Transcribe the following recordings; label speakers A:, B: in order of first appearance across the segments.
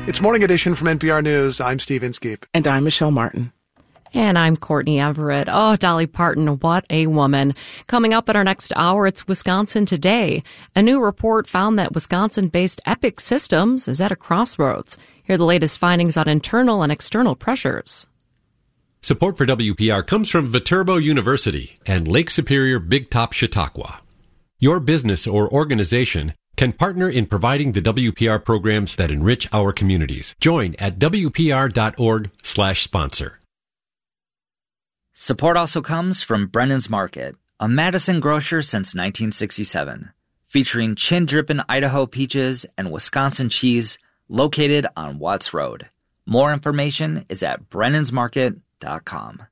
A: It's Morning Edition from NPR News. I'm Steve Inskeep.
B: And I'm Michelle Martin.
C: And I'm Courtney Everett. Oh, Dolly Parton, what a woman. Coming up in our next hour, it's Wisconsin Today. A new report found that Wisconsin-based Epic Systems is at a crossroads. Here are the latest findings on internal and external pressures.
D: Support for WPR comes from Viterbo University and Lake Superior Big Top Chautauqua. Your business or organization can partner in providing the WPR programs that enrich our communities. Join at WPR.org/sponsor.
E: Support also comes from Brennan's Market, a Madison grocer since 1967, featuring chin-drippin' Idaho peaches and Wisconsin cheese, located on Watts Road. More information is at brennansmarket.com.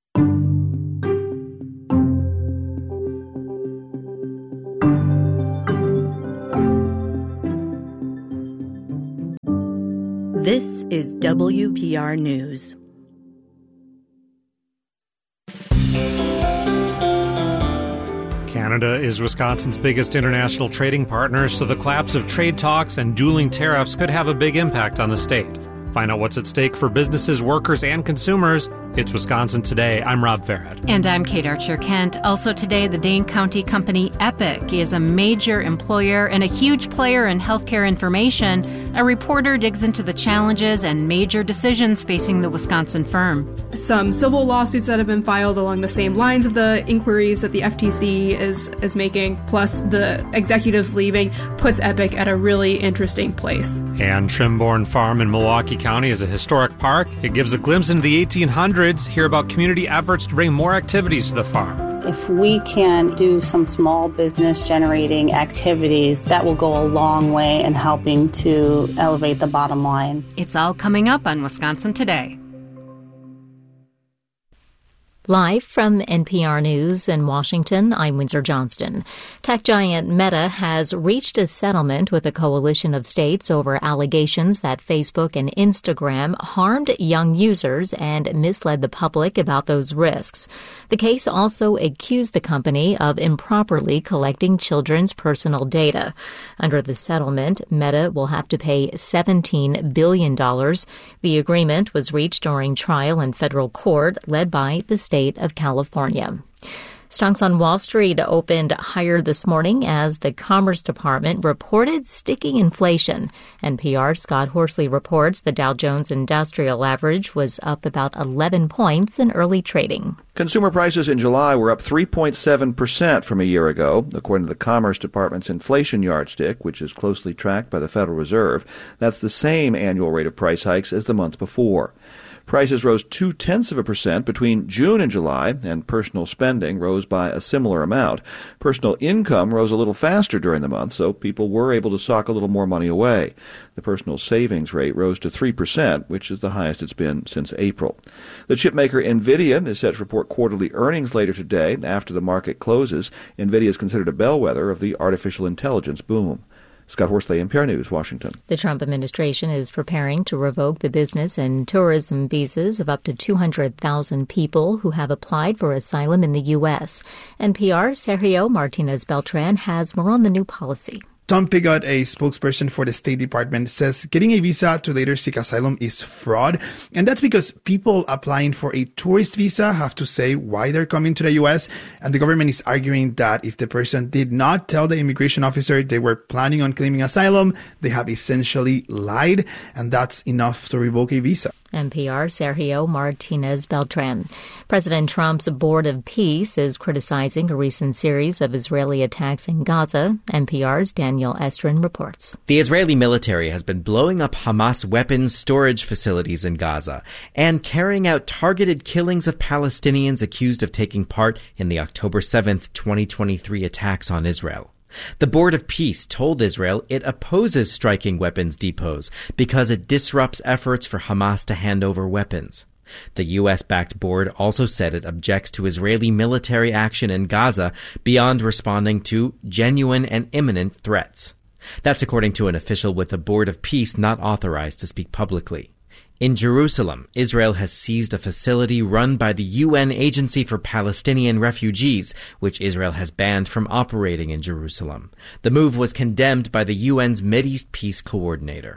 F: This is WPR News.
G: Canada is Wisconsin's biggest international trading partner, so the collapse of trade talks and dueling tariffs could have a big impact on the state. Find out what's at stake for businesses, workers, and consumers. It's Wisconsin Today. I'm Rob Farrad.
C: And I'm Kate Archer-Kent. Also today, the Dane County company Epic is a major employer and a huge player in healthcare information. A reporter digs into the challenges and major decisions facing the Wisconsin firm.
H: Some civil lawsuits that have been filed along the same lines of the inquiries that the FTC is making, plus the executives leaving, puts Epic at a really interesting place.
G: And Trimborn Farm in Milwaukee County is a historic park. It gives a glimpse into the 1800s. Hear about community efforts to bring more activities to the farm.
I: If we can do some small business generating activities, that will go a long way in helping to elevate the bottom line.
C: It's all coming up on Wisconsin Today.
J: Live from NPR News in Washington, I'm Windsor Johnston. Tech giant Meta has reached a settlement with a coalition of states over allegations that Facebook and Instagram harmed young users and misled the public about those risks. The case also accused the company of improperly collecting children's personal data. Under the settlement, Meta will have to pay $17 billion. The agreement was reached during trial in federal court led by the state of California. Stocks on Wall Street opened higher this morning as the Commerce Department reported sticky inflation. NPR's Scott Horsley reports the Dow Jones Industrial Average was up about 11 points in early trading.
K: Consumer prices in July were up 3.7% from a year ago, according to the Commerce Department's inflation yardstick, which is closely tracked by the Federal Reserve. That's the same annual rate of price hikes as the month before. Prices rose 0.2% between June and July, and personal spending rose by a similar amount. Personal income rose a little faster during the month, so people were able to sock a little more money away. The personal savings rate rose to 3%, which is the highest it's been since April. The chipmaker NVIDIA is set to report quarterly earnings later today after the market closes. NVIDIA is considered a bellwether of the artificial intelligence boom. Scott Horsley, NPR News, Washington.
J: The Trump administration is preparing to revoke the business and tourism visas of up to 200,000 people who have applied for asylum in the U.S. NPR's Sergio Martinez Beltran has more on the new policy.
L: Tom Pigott, a spokesperson for the State Department, says getting a visa to later seek asylum is fraud. And that's because people applying for a tourist visa have to say why they're coming to the U.S. And the government is arguing that if the person did not tell the immigration officer they were planning on claiming asylum, they have essentially lied. And that's enough to revoke a visa.
J: NPR Sergio Martinez Beltran. President Trump's Board of Peace is criticizing a recent series of Israeli attacks in Gaza. NPR's Daniel Estrin reports.
M: The Israeli military has been blowing up Hamas weapons storage facilities in Gaza and carrying out targeted killings of Palestinians accused of taking part in the October 7th, 2023 attacks on Israel. The Board of Peace told Israel it opposes striking weapons depots because it disrupts efforts for Hamas to hand over weapons. The U.S.-backed board also said it objects to Israeli military action in Gaza beyond responding to genuine and imminent threats. That's according to an official with the Board of Peace not authorized to speak publicly. In Jerusalem, Israel has seized a facility run by the UN Agency for Palestinian Refugees, which Israel has banned from operating in Jerusalem. The move was condemned by the UN's Mideast Peace Coordinator.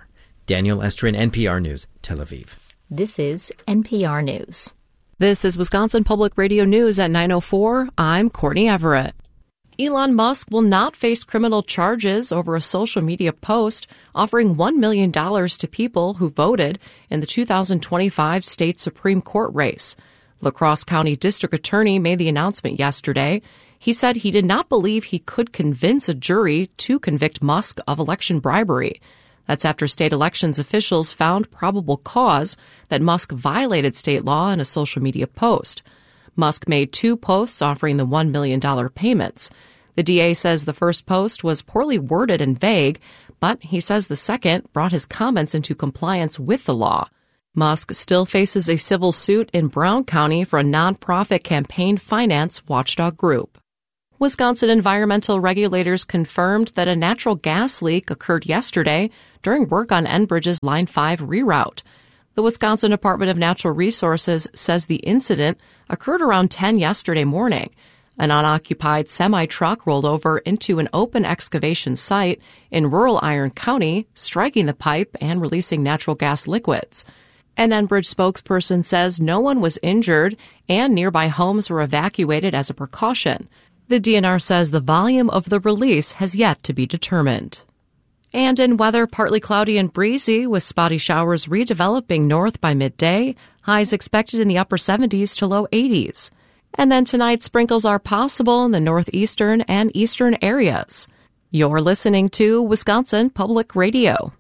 M: Daniel Estrin, NPR News, Tel Aviv.
J: This is NPR News.
C: This is Wisconsin Public Radio News at 9:04. I'm Courtney Everett. Elon Musk will not face criminal charges over a social media post offering $1 million to people who voted in the 2025 state Supreme Court race. La Crosse County District Attorney made the announcement yesterday. He said he did not believe he could convince a jury to convict Musk of election bribery. That's after state elections officials found probable cause that Musk violated state law in a social media post. Musk made 2 posts offering the $1 million payments. The DA says the first post was poorly worded and vague, but he says the second brought his comments into compliance with the law. Musk still faces a civil suit in Brown County for a nonprofit campaign finance watchdog group. Wisconsin environmental regulators confirmed that a natural gas leak occurred yesterday during work on Enbridge's Line 5 reroute. The Wisconsin Department of Natural Resources says the incident occurred around 10 yesterday morning. An unoccupied semi-truck rolled over into an open excavation site in rural Iron County, striking the pipe and releasing natural gas liquids. An Enbridge spokesperson says no one was injured and nearby homes were evacuated as a precaution. The DNR says the volume of the release has yet to be determined. And in weather, partly cloudy and breezy with spotty showers redeveloping north by midday. Highs expected in the upper 70s to low 80s. And then tonight, sprinkles are possible in the northeastern and eastern areas. You're listening to Wisconsin Public Radio.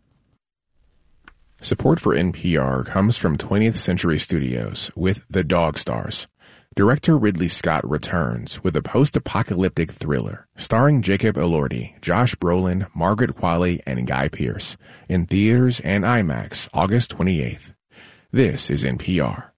B: Support for NPR comes from 20th Century Studios with The Dog Stars. Director Ridley Scott returns with a post-apocalyptic thriller starring Jacob Elordi, Josh Brolin, Margaret Qualley, and Guy Pearce in theaters and IMAX August 28th. This is NPR.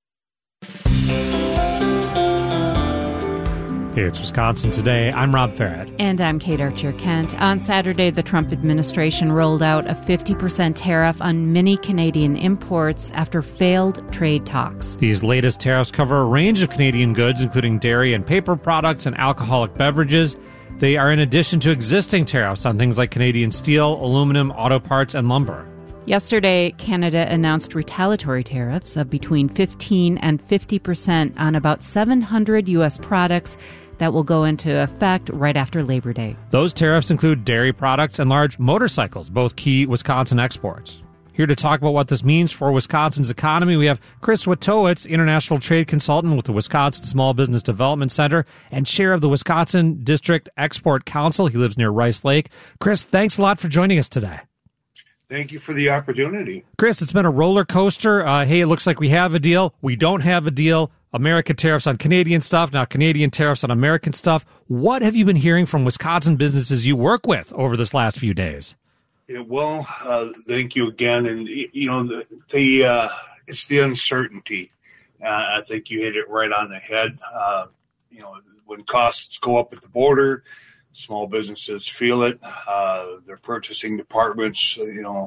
G: It's Wisconsin Today. I'm Rob Farrett.
N: And I'm Kate Archer-Kent. On Saturday, the Trump administration rolled out a 50% tariff on many Canadian imports after failed trade talks.
G: These latest tariffs cover a range of Canadian goods, including dairy and paper products and alcoholic beverages. They are in addition to existing tariffs on things like Canadian steel, aluminum, auto parts, and lumber.
N: Yesterday, Canada announced retaliatory tariffs of between 15 and 50% on about 700 U.S. products that will go into effect right after Labor Day.
G: Those tariffs include dairy products and large motorcycles, both key Wisconsin exports. Here to talk about what this means for Wisconsin's economy, we have Chris Witowitz, international trade consultant with the Wisconsin Small Business Development Center and chair of the Wisconsin District Export Council. He lives near Rice Lake. Chris, thanks a lot for joining us today.
O: Thank you for the opportunity.
G: Chris, it's been a roller coaster. Hey, it looks like we have a deal. We don't have a deal. American tariffs on Canadian stuff, now Canadian tariffs on American stuff. What have you been hearing from Wisconsin businesses you work with over this last few days?
O: Yeah, well, thank you again. And, you know, it's the uncertainty. I think you hit it right on the head. You know, when costs go up at the border, small businesses feel it. Their purchasing departments,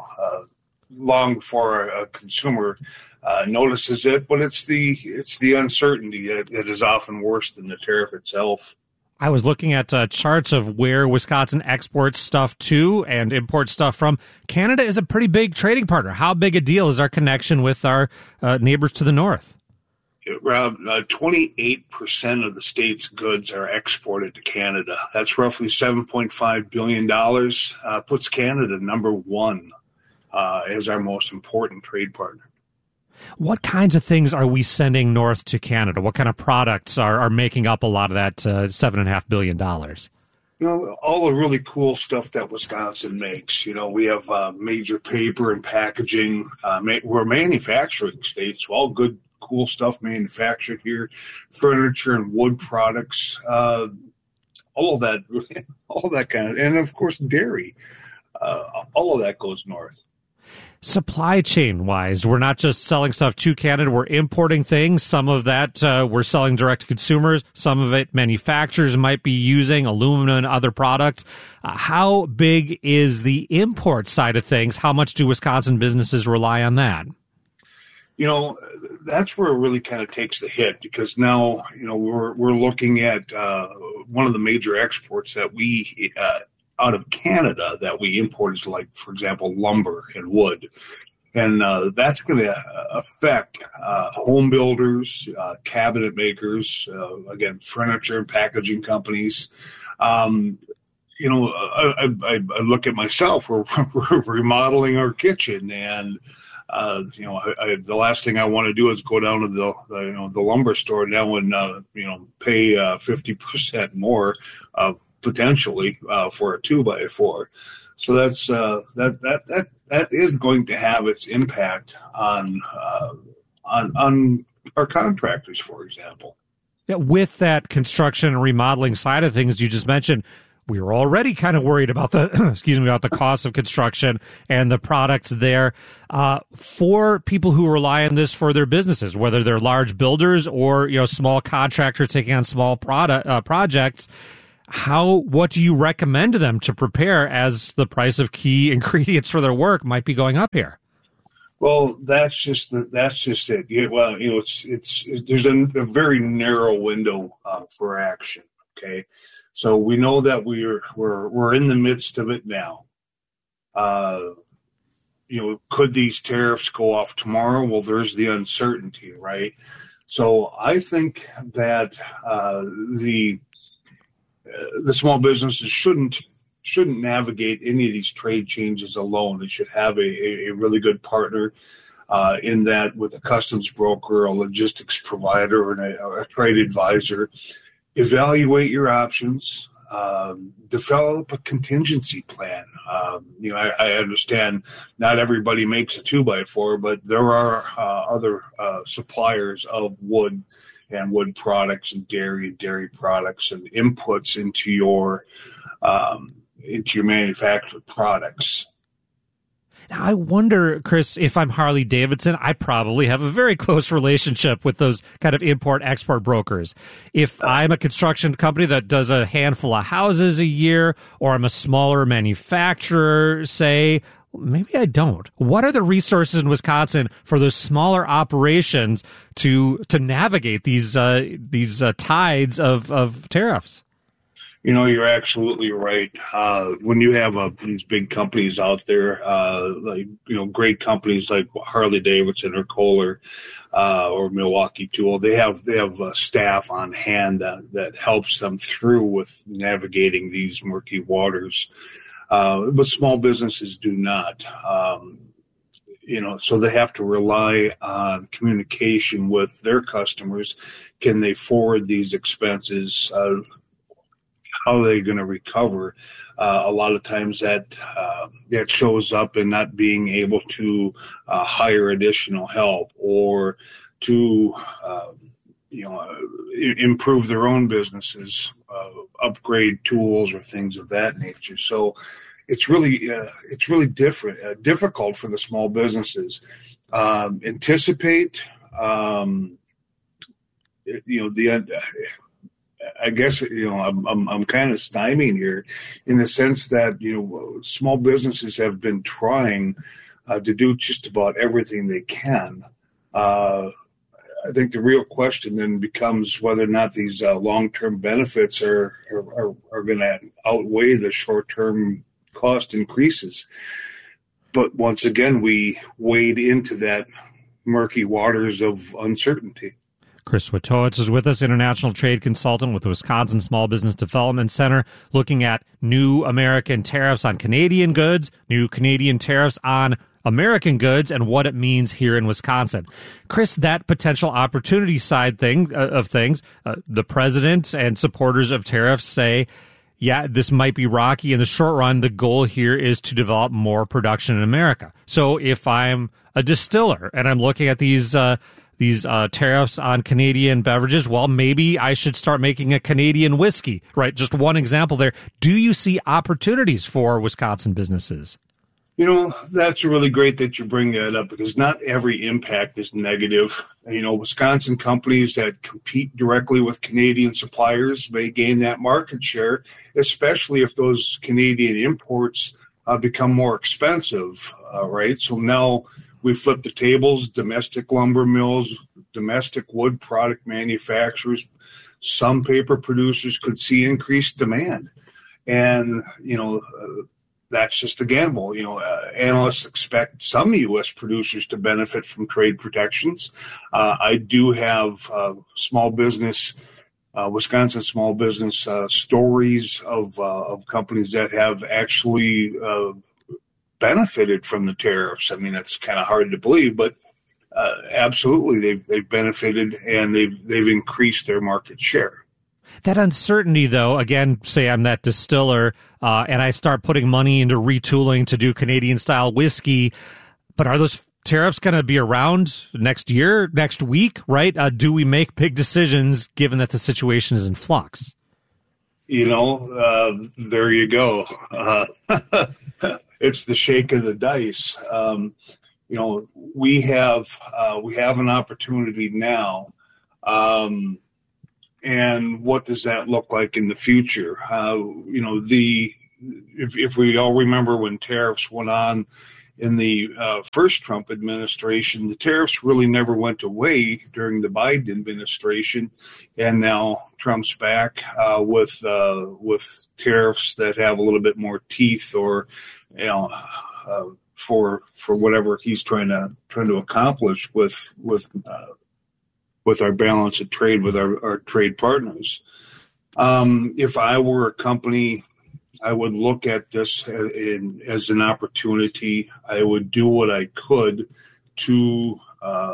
O: long before a consumer notices it, but it's the uncertainty that is often worse than the tariff itself.
G: I was looking at charts of where Wisconsin exports stuff to and imports stuff from. Canada is a pretty big trading partner. How big a deal is our connection with our neighbors to the north?
O: Rob, 28% of the state's goods are exported to Canada. That's roughly $7.5 billion. Puts Canada number one as our most important trade partner.
G: What kinds of things are we sending north to Canada? What kind of products are making up a lot of that $7.5 billion?
O: You know, all the really cool stuff that Wisconsin makes. You know, we have major paper and packaging. We're a manufacturing state, so all good, cool stuff manufactured here. Furniture and wood products, all of that kind of, and of course dairy. All of that goes north.
G: Supply chain wise, we're not just selling stuff to Canada, we're importing things. Some of that we're selling direct to consumers. Some of it manufacturers might be using, aluminum and other products. How big is the import side of things? How much do Wisconsin businesses rely on that?
O: You know, that's where it really kind of takes the hit, because now, you know, we're looking at one of the major exports that we out of Canada that we import is, like, for example, lumber and wood. And that's going to affect home builders, cabinet makers, again, furniture and packaging companies. I look at myself. We're remodeling our kitchen, and the last thing I want to do is go down to the lumber store now and pay 50% more potentially for a 2x4. So that's that is going to have its impact on our contractors, for example.
G: Yeah, with that construction and remodeling side of things you just mentioned, we were already kind of worried about the about the cost of construction and the products there. For people who rely on this for their businesses, whether they're large builders or small contractors taking on small projects, what do you recommend to them to prepare as the price of key ingredients for their work might be going up here?
O: Well, that's just it. There's a very narrow window for action. Okay, so we know that we're in the midst of it now. Could these tariffs go off tomorrow? Well, there's the uncertainty, right? So I think that the small businesses shouldn't navigate any of these trade changes alone. They should have a really good partner in that, with a customs broker, a logistics provider, and a trade advisor. Evaluate your options. Develop a contingency plan. I understand not everybody makes a 2x4, but there are other suppliers of wood and wood products and dairy products and inputs into your manufactured products.
G: Now, I wonder, Chris, if I'm Harley Davidson, I probably have a very close relationship with those kind of import-export brokers. If I'm a construction company that does a handful of houses a year, or I'm a smaller manufacturer, say, maybe I don't. What are the resources in Wisconsin for those smaller operations to navigate these tides of tariffs?
O: You're absolutely right. When you have these big companies out there, great companies like Harley Davidson or Kohler or Milwaukee Tool, they have staff on hand that helps them through with navigating these murky waters. But small businesses do not. So they have to rely on communication with their customers. Can they forward these expenses? How are they going to recover? A lot of times that shows up in not being able to hire additional help or to improve their own businesses, upgrade tools or things of that nature. So it's really difficult for the small businesses. Anticipate, I guess, I'm kind of stymieing here in the sense that, small businesses have been trying to do just about everything they can. I think the real question then becomes whether or not these long-term benefits are going to outweigh the short-term cost increases. But once again, we wade into that murky waters of uncertainty.
G: Chris Witowicz is with us, international trade consultant with the Wisconsin Small Business Development Center, looking at new American tariffs on Canadian goods, new Canadian tariffs on American goods, and what it means here in Wisconsin. Chris, that potential opportunity side of things, the president and supporters of tariffs say, yeah, this might be rocky in the short run. The goal here is to develop more production in America. So if I'm a distiller and I'm looking at these tariffs on Canadian beverages, well, maybe I should start making a Canadian whiskey, right? Just one example there. Do you see opportunities for Wisconsin businesses?
O: That's really great that you bring that up, because not every impact is negative. Wisconsin companies that compete directly with Canadian suppliers may gain that market share, especially if those Canadian imports become more expensive, right? So now we flip the tables. Domestic lumber mills, domestic wood product manufacturers, some paper producers could see increased demand. And, that's just a gamble. Analysts expect some U.S. producers to benefit from trade protections. I do have small business, Wisconsin small business stories of companies that have actually benefited from the tariffs. I mean, it's kind of hard to believe, but absolutely, they've benefited and they've increased their market share.
G: That uncertainty, though, again, say I'm that distiller and I start putting money into retooling to do Canadian-style whiskey, but are those tariffs going to be around next year, next week, right? Do we make big decisions given that the situation is in flux?
O: There you go. It's the shake of the dice. We have an opportunity now. And what does that look like in the future? If we all remember when tariffs went on in the first Trump administration, the tariffs really never went away during the Biden administration, and now Trump's back with tariffs that have a little bit more teeth, or for whatever he's trying to accomplish with our balance of trade with our trade partners. If I were a company, I would look at this as an opportunity. I would do what I could to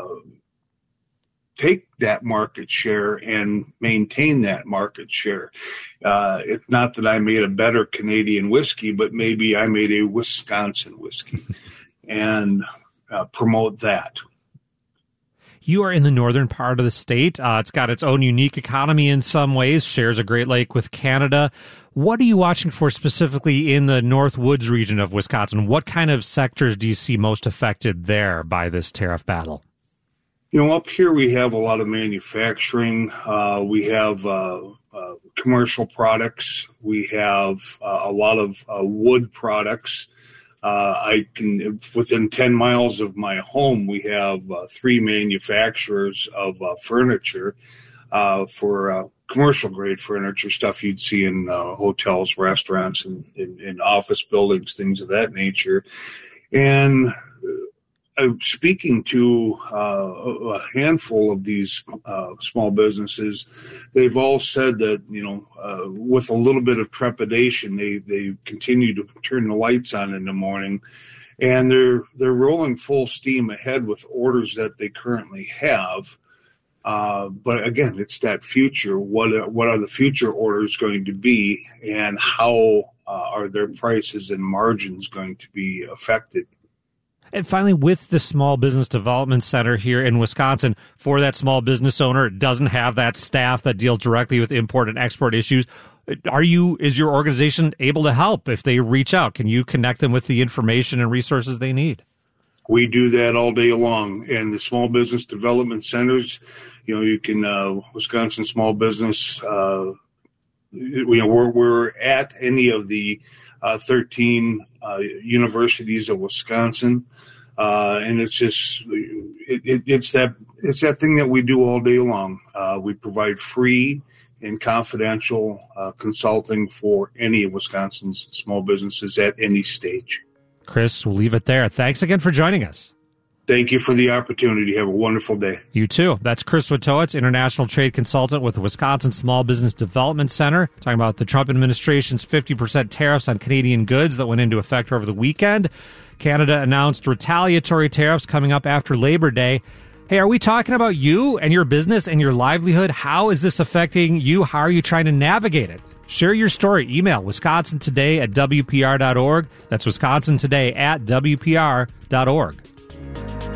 O: take that market share and maintain that market share. It's not that I made a better Canadian whiskey, but maybe I made a Wisconsin whiskey and promote that.
G: You are in the northern part of the state. It's got its own unique economy in some ways, shares a Great Lake with Canada. What are you watching for specifically in the North Woods region of Wisconsin? What kind of sectors do you see most affected there by this tariff battle?
O: Up here we have a lot of manufacturing. We have commercial products. We have a lot of wood products. Within 10 miles of my home, we have 3 manufacturers of furniture for commercial grade furniture, stuff you'd see in hotels, restaurants, and in office buildings, things of that nature. And speaking to a handful of these small businesses, they've all said that, with a little bit of trepidation, they continue to turn the lights on in the morning, and they're rolling full steam ahead with orders that they currently have. But again, it's that future. What are the future orders going to be, and how are their prices and margins going to be affected?
G: And finally, with the Small Business Development Center here in Wisconsin, for that small business owner, it doesn't have that staff that deals directly with import and export issues. Is your organization able to help if they reach out? Can you connect them with the information and resources they need?
O: We do that all day long. And the Small Business Development Centers, you can, Wisconsin Small Business, we're at any of the 13 universities of Wisconsin, and it's just it's that thing that we do all day long. We provide free and confidential consulting for any of Wisconsin's small businesses at any stage.
G: Chris, we'll leave it there. Thanks again for joining us.
O: Thank you for the opportunity. Have a wonderful day.
G: You too. That's Chris Witowitz, International Trade Consultant with the Wisconsin Small Business Development Center, talking about the Trump administration's 50% tariffs on Canadian goods that went into effect over the weekend. Canada announced retaliatory tariffs coming up after Labor Day. Hey, are we talking about you and your business and your livelihood? How is this affecting you? How are you trying to navigate it? Share your story. Email wisconsintoday@wpr.org. That's wisconsintoday@wpr.org.